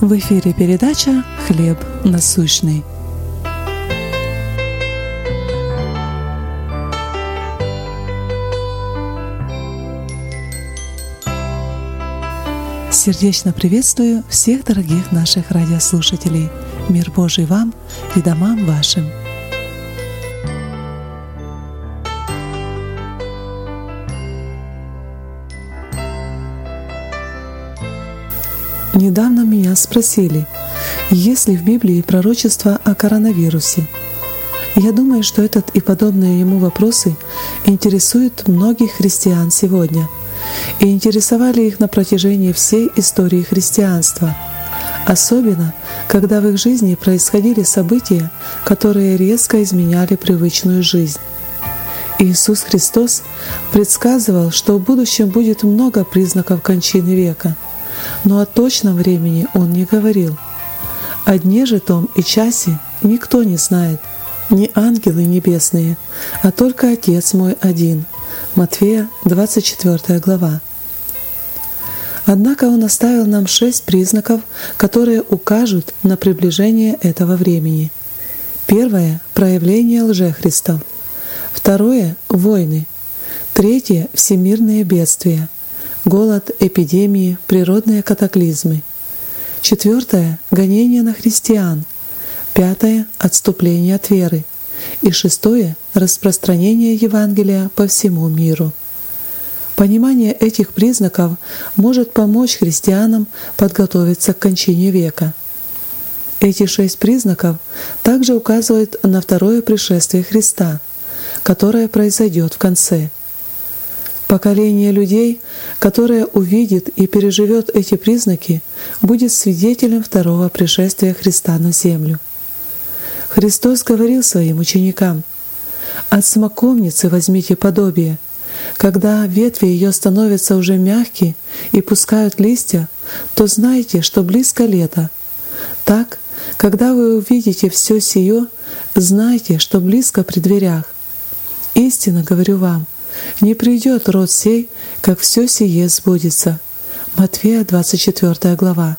В эфире передача «Хлеб насущный». Сердечно приветствую всех дорогих наших радиослушателей. Мир Божий вам и домам вашим. Недавно меня спросили, есть ли в Библии пророчество о коронавирусе. Я думаю, что этот и подобные ему вопросы интересуют многих христиан сегодня и интересовали их на протяжении всей истории христианства, особенно когда в их жизни происходили события, которые резко изменяли привычную жизнь. Иисус Христос предсказывал, что в будущем будет много признаков кончины века, но о точном времени Он не говорил. О дне же том и часе никто не знает, ни ангелы небесные, а только Отец мой один. Матфея, 24 глава. Однако Он оставил нам 6 признаков, которые укажут на приближение этого времени. Первое — проявление лжехристов. Второе — войны. Третье — всемирные бедствия. Голод, эпидемии, природные катаклизмы. Четвертое — гонение на христиан. Пятое — отступление от веры. И шестое — распространение Евангелия по всему миру. Понимание этих признаков может помочь христианам подготовиться к кончине века. Эти 6 признаков также указывают на второе пришествие Христа, которое произойдет в конце. Поколение людей, которое увидит и переживет эти признаки, будет свидетелем второго пришествия Христа на землю. Христос говорил своим ученикам: «От смоковницы возьмите подобие. Когда ветви ее становятся уже мягкие и пускают листья, то знайте, что близко лето. Так, когда вы увидите все сие, знайте, что близко при дверях. Истинно говорю вам, не придет род сей, как все сие сбудется». Матфея, 24 глава.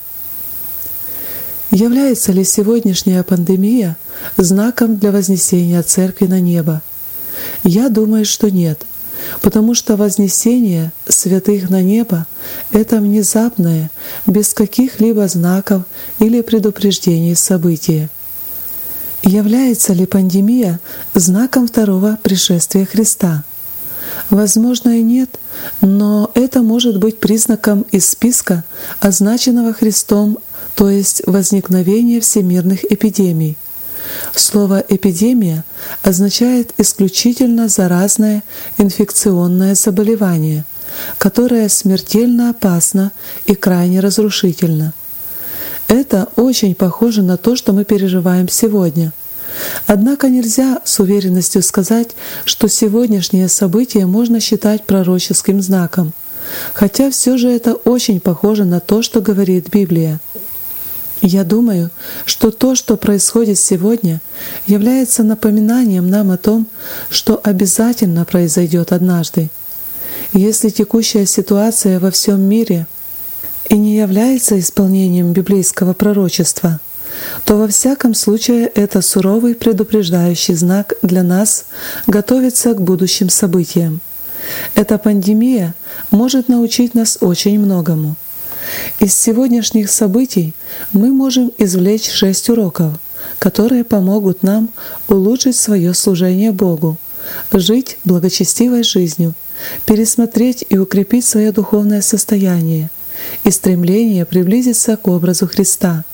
Является ли сегодняшняя пандемия знаком для вознесения Церкви на небо? Я думаю, что нет, потому что вознесение святых на небо — это внезапное, без каких-либо знаков или предупреждений событие. Является ли пандемия знаком второго пришествия Христа? Возможно, и нет, но это может быть признаком из списка, означенного Христом, то есть возникновение всемирных эпидемий. Слово «эпидемия» означает исключительно заразное инфекционное заболевание, которое смертельно опасно и крайне разрушительно. Это очень похоже на то, что мы переживаем сегодня. Однако нельзя с уверенностью сказать, что сегодняшнее событие можно считать пророческим знаком, хотя все же это очень похоже на то, что говорит Библия. Я думаю, что то, что происходит сегодня, является напоминанием нам о том, что обязательно произойдет однажды. Если текущая ситуация во всем мире и не является исполнением библейского пророчества, то во всяком случае это суровый предупреждающий знак для нас готовиться к будущим событиям. Эта пандемия может научить нас очень многому. Из сегодняшних событий мы можем извлечь 6 уроков, которые помогут нам улучшить свое служение Богу, жить благочестивой жизнью, пересмотреть и укрепить свое духовное состояние и стремление приблизиться к образу Христа.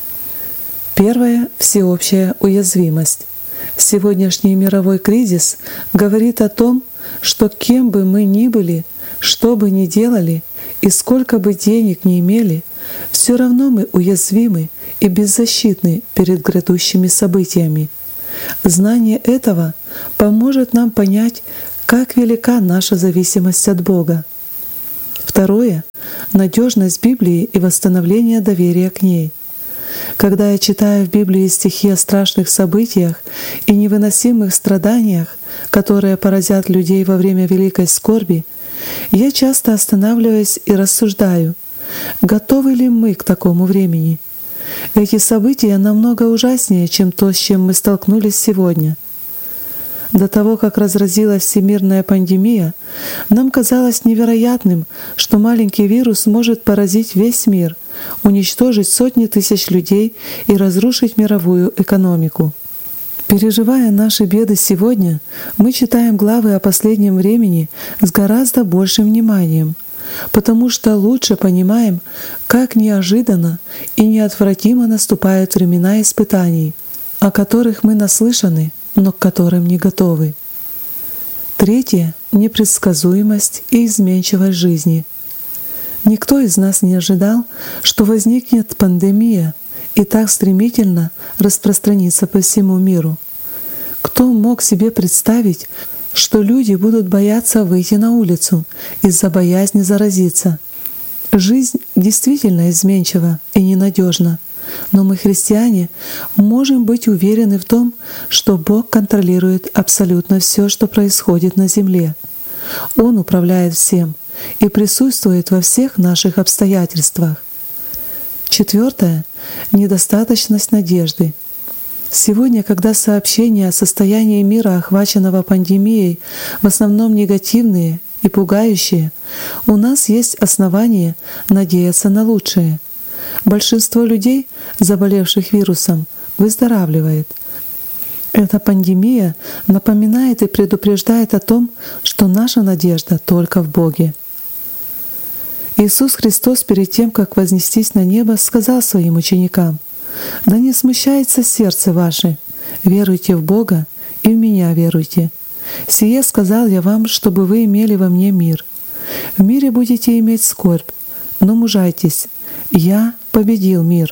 Первое — всеобщая уязвимость. Сегодняшний мировой кризис говорит о том, что кем бы мы ни были, что бы ни делали и сколько бы денег ни имели, все равно мы уязвимы и беззащитны перед грядущими событиями. Знание этого поможет нам понять, как велика наша зависимость от Бога. Второе — надежность Библии и восстановление доверия к ней. Когда я читаю в Библии стихи о страшных событиях и невыносимых страданиях, которые поразят людей во время великой скорби, я часто останавливаюсь и рассуждаю, готовы ли мы к такому времени. Эти события намного ужаснее, чем то, с чем мы столкнулись сегодня. До того, как разразилась всемирная пандемия, нам казалось невероятным, что маленький вирус может поразить весь мир, уничтожить сотни тысяч людей и разрушить мировую экономику. Переживая наши беды сегодня, мы читаем главы о последнем времени с гораздо большим вниманием, потому что лучше понимаем, как неожиданно и неотвратимо наступают времена испытаний, о которых мы наслышаны, но к которым не готовы. Третье — непредсказуемость и изменчивость жизни. Никто из нас не ожидал, что возникнет пандемия и так стремительно распространится по всему миру. Кто мог себе представить, что люди будут бояться выйти на улицу из-за боязни заразиться? Жизнь действительно изменчива и ненадежна, но мы, христиане, можем быть уверены в том, что Бог контролирует абсолютно все, что происходит на земле. Он управляет всем и присутствует во всех наших обстоятельствах. Четвертое — недостаточность надежды. Сегодня, когда сообщения о состоянии мира, охваченного пандемией, в основном негативные и пугающие, у нас есть основания надеяться на лучшее. Большинство людей, заболевших вирусом, выздоравливает. Эта пандемия напоминает и предупреждает о том, что наша надежда только в Боге. Иисус Христос перед тем, как вознестись на небо, сказал своим ученикам: «Да не смущается сердце ваше, веруйте в Бога и в Меня веруйте. Сие сказал я вам, чтобы вы имели во Мне мир. В мире будете иметь скорбь, но мужайтесь, Я победил мир».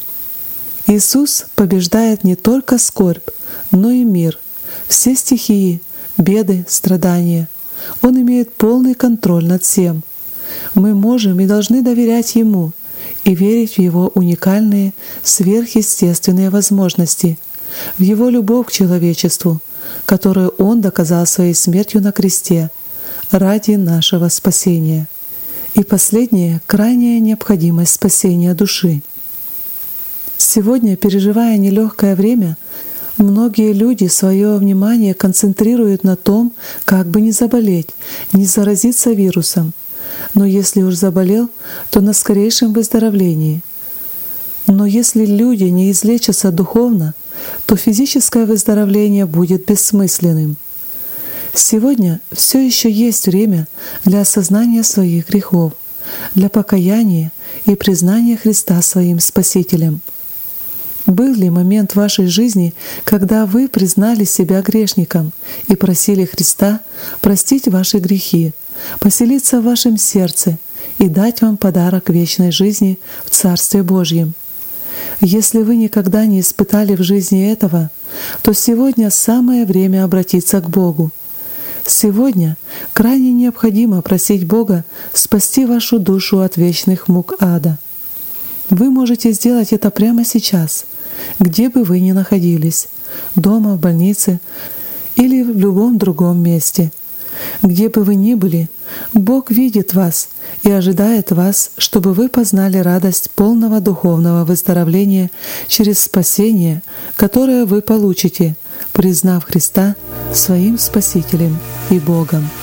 Иисус побеждает не только скорбь, но и мир, все стихии, беды, страдания. Он имеет полный контроль над всем. Мы можем и должны доверять Ему и верить в Его уникальные, сверхъестественные возможности, в Его любовь к человечеству, которую Он доказал своей смертью на кресте ради нашего спасения. И последнее — крайняя необходимость спасения души. Сегодня, переживая нелегкое время, многие люди свое внимание концентрируют на том, как бы не заболеть, не заразиться вирусом. Но если уж заболел, то на скорейшем выздоровлении. Но если люди не излечатся духовно, то физическое выздоровление будет бессмысленным. Сегодня все еще есть время для осознания своих грехов, для покаяния и признания Христа своим Спасителем. Был ли момент в вашей жизни, когда вы признали себя грешником и просили Христа простить ваши грехи, поселиться в вашем сердце и дать вам подарок вечной жизни в Царстве Божьем? Если вы никогда не испытали в жизни этого, то сегодня самое время обратиться к Богу. Сегодня крайне необходимо просить Бога спасти вашу душу от вечных мук ада. Вы можете сделать это прямо сейчас, где бы вы ни находились — дома, в больнице или в любом другом месте. Где бы вы ни были, Бог видит вас и ожидает вас, чтобы вы познали радость полного духовного выздоровления через спасение, которое вы получите, признав Христа своим Спасителем и Богом.